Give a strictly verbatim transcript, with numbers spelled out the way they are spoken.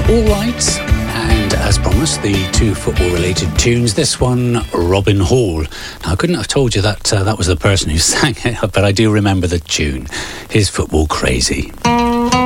All right, and as promised, the two football-related tunes. This one, Robin Hall. Now, I couldn't have told you that uh, that was the person who sang it, but I do remember the tune. Here's Football Crazy.